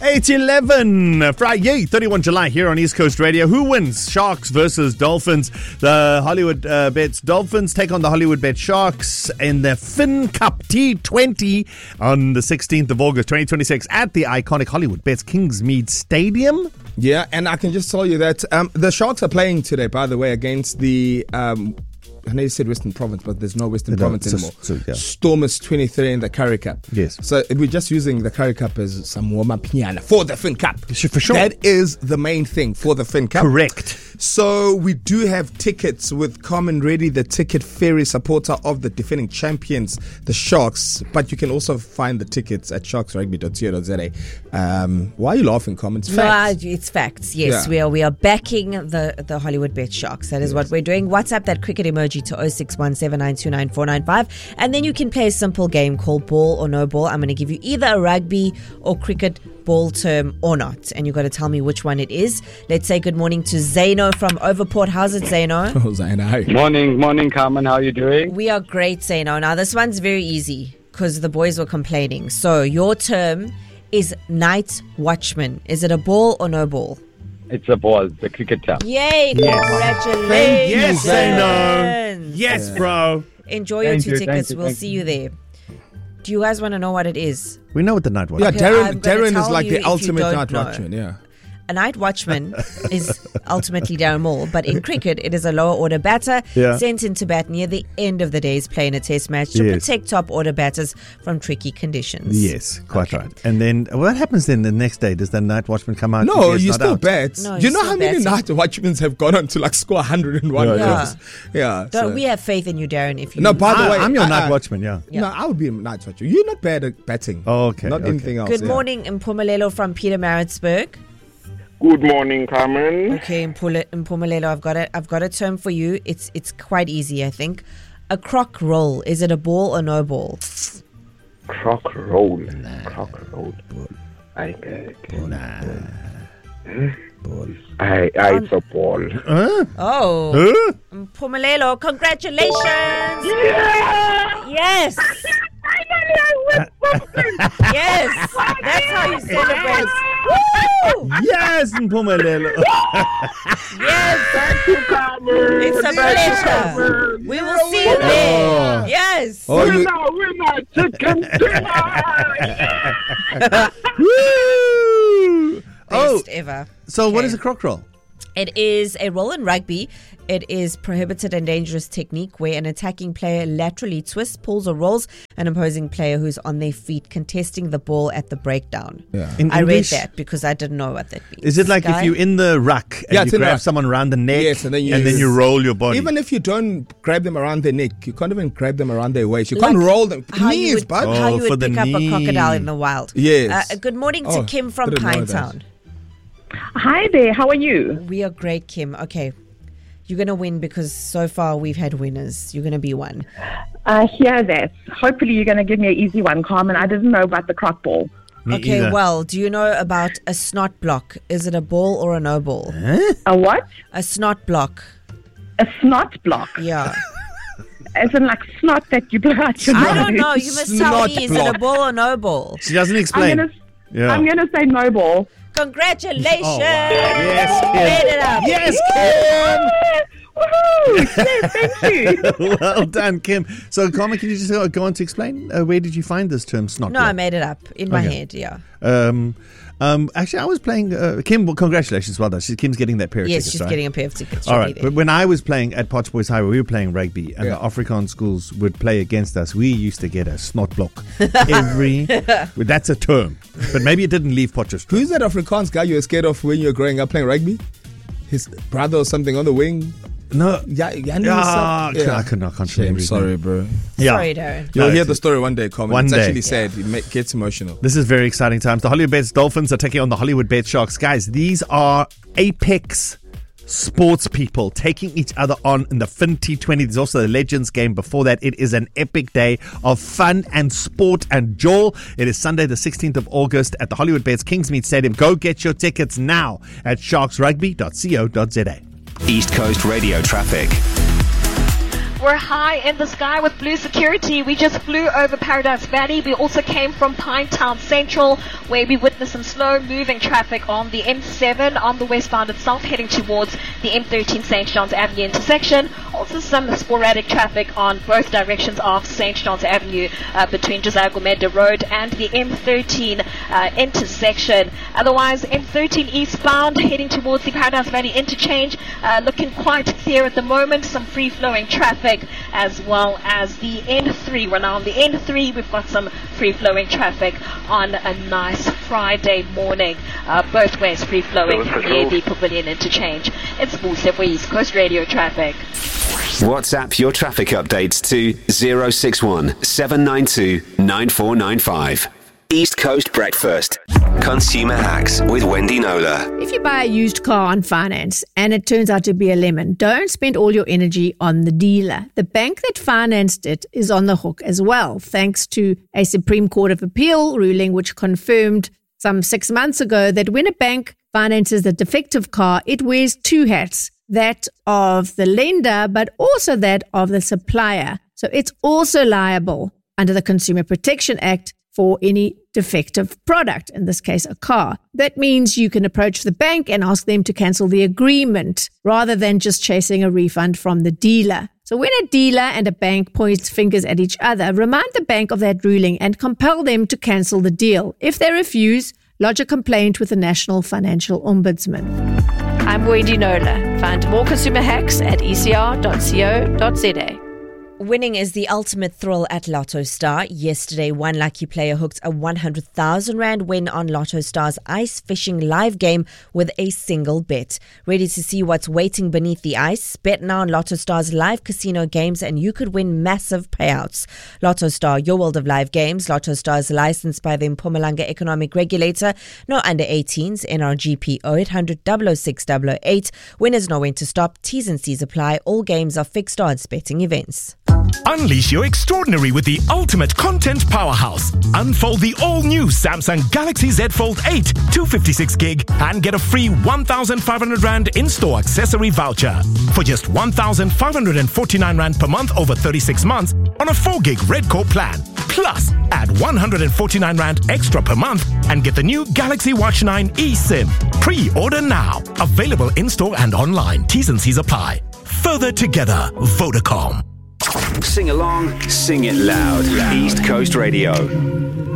8:11, Friday, 31 July here on East Coast Radio. Who wins? Sharks versus Dolphins. The Hollywood Bets Dolphins take on the Hollywood Bet Sharks in the Fin Cup T20 on the 16th of August 2026 at the iconic Hollywood Bets Kingsmead Stadium. Yeah, and I can just tell you that the Sharks are playing today, by the way, against the... I know you said Western Province, but there's no Western Province anymore. Stormers 23 in the Currie Cup. Yes. So we're just using the Currie Cup as some warm-up for the Fin Cup. For sure. That is the main thing for the Fin Cup. Correct. So we do have tickets with Carmen Reddy, the Ticket Ferry supporter of the defending champions, the Sharks. But you can also find the tickets at sharksrugby.co.za. Why are you laughing, Carmen? It's facts. No, it's facts. Yes, yeah. We are backing the Hollywood Bet Sharks. That is what we're doing. WhatsApp that cricket emoji to 0617929495, and then you can play a simple game called Ball or No Ball. I'm going to give you either a rugby or cricket ball term or not, and you've got to tell me which one it is. Let's say good morning to Zaino from Overport. How's it, Zaino? Oh, Zaino. Morning, Carmen. How are you doing? We are great, Zaino. Now, this one's very easy because the boys were complaining. So, your term is night watchman. Is it a ball or no ball? It's a ball, the cricket term. Yay! Yes. Congratulations! Yes, Zaino. Yes, bro. Enjoy your two tickets. We'll see you there. Do you guys want to know what it is? We know what the night watchman. Yeah, Okay, Darren is like the ultimate night know. watchman. Yeah. A night watchman is ultimately Darren Moore, but in cricket, it is a lower order batter sent into bat near the end of the day's play in a test match to protect top order batters from tricky conditions. Yes, quite right. And then what happens then the next day? Does the night watchman come out? No, you still bat. No, you know how many night watchmen have gone on to like score 101 goals? Yeah. We have faith in you, Darren. If you No, by the way, I'm your night watchman, yeah. No, I would be a night watchman. You're not bad at batting. Oh, okay. Not anything else. Good morning, Mpumelelo from Peter Maritzburg. Good morning, Carmen. Okay, Mpumelelo, I've got a term for you. It's quite easy, I think. A crock roll. Is it a ball or no ball? Crock roll. Crock roll. It's a ball. Oh. Mpumelelo, congratulations. Yes! Yes. Yes. That's how you celebrate. Woo! Yes, Mpumelelo. Yes. Thank you, Carmen. It's a pleasure. We will see you there. Yes. Winner, chicken dinner. Woo! Best ever. So what is a crock roll? It is a roll in rugby. It is prohibited and dangerous technique where an attacking player laterally twists, pulls or rolls an opposing player who's on their feet, contesting the ball at the breakdown. Yeah. I read that because I didn't know what that means. Is it like if you're in the ruck and you grab someone around the neck and then you roll your body? Even if you don't grab them around their neck, you can't even grab them around their waist. You can't roll them. Knees, bud. How you would pick up a crocodile in the wild. Yes. Good morning to Kim from Pinetown. Hi there, how are you? We are great, Kim. Okay, you're going to win because so far we've had winners. You're going to be one. I hear that. Hopefully you're going to give me an easy one, Carmen. I didn't know about the crock ball. Okay, well, do you know about a snot block? Is it a ball or a no ball? Huh? A what? A snot block. A snot block? Yeah. As in like snot that you blow out your nose? I don't know. You must tell me, is it a ball or no ball? She doesn't explain. I'm going to say no ball. Congratulations! Oh, wow. Yes, Kim. Made it up. Yes, Kim! Woohoo! Yes, thank you. Well done, Kim. So, Carmen, can you just go on to explain where did you find this term, snot? No, I made it up in my head, yeah. Actually, I was playing... Kim, well, congratulations, well done. Kim's getting that pair of tickets, Yes, she's right? getting a pair of tickets. All right, but when I was playing at Potts Boys Highway, we were playing rugby, and the Afrikaans schools would play against us. We used to get a snot block every... That's a term, but maybe it didn't leave Potchefstroom. Who's that Afrikaans guy you were scared of when you were growing up playing rugby? His brother or something on the wing? No. I can't remember. Sorry, bro. Yeah. Sorry, Darren. You'll hear the story one day, Carmen. One it's day. actually sad. It gets emotional. This is very exciting times. The Hollywood Bets Dolphins are taking on the Hollywood Bet Sharks. Guys, these are apex sports people taking each other on in the Fin T20. There's also the Legends game before that. It is an epic day of fun and sport and joy. It is Sunday the 16th of August at the Hollywood Bets Kingsmead Stadium. Go get your tickets now at sharksrugby.co.za. East Coast Radio traffic. We're high in the sky with blue security. We just flew over Paradise Valley. We also came from Pinetown Central, where we witnessed some slow-moving traffic on the M7 on the westbound itself, heading towards the M13 St. John's Avenue intersection. Also some sporadic traffic on both directions of St. John's Avenue between Josiah Gumede Road and the M13 intersection. Otherwise, M13 eastbound, heading towards the Paradise Valley interchange, looking quite clear at the moment. Some free-flowing traffic, as well as the N3. We're now on the N3. We've got some free-flowing traffic on a nice Friday morning. Both ways free-flowing near the Pavilion interchange. It's Busewe East Coast Radio traffic. WhatsApp your traffic updates to 061 792 9495. East Coast Breakfast. Consumer Hacks with Wendy Knowler. If you buy a used car on finance and it turns out to be a lemon, don't spend all your energy on the dealer. The bank that financed it is on the hook as well, thanks to a Supreme Court of Appeal ruling which confirmed some 6 months ago that when a bank finances a defective car, it wears two hats, that of the lender, but also that of the supplier. So it's also liable under the Consumer Protection Act for any defective product, in this case, a car. That means you can approach the bank and ask them to cancel the agreement rather than just chasing a refund from the dealer. So when a dealer and a bank points fingers at each other, remind the bank of that ruling and compel them to cancel the deal. If they refuse, lodge a complaint with the National Financial Ombudsman. I'm Wendy Knowler. Find more consumer hacks at ecr.co.za. Winning is the ultimate thrill at Lotto Star. Yesterday, one lucky player hooked a 100,000 Rand win on Lotto Star's ice fishing live game with a single bet. Ready to see what's waiting beneath the ice? Bet now on Lotto Star's live casino games and you could win massive payouts. Lotto Star, your world of live games. Lotto Star is licensed by the Mpumalanga Economic Regulator. No under 18s. NRGP 0800 006 008. Winners know when to stop. T's and C's apply. All games are fixed odds betting events. Unleash your extraordinary with the ultimate content powerhouse. Unfold the all-new Samsung Galaxy Z Fold 8 256 gig and get a free 1,500 Rand in-store accessory voucher for just 1,549 Rand per month over 36 months on a 4 gig Red Core plan. Plus, add 149 Rand extra per month and get the new Galaxy Watch 9 eSIM. Pre-order now. Available in-store and online. T's and C's apply. Further together, Vodacom. Sing along, sing it loud. East Coast Radio.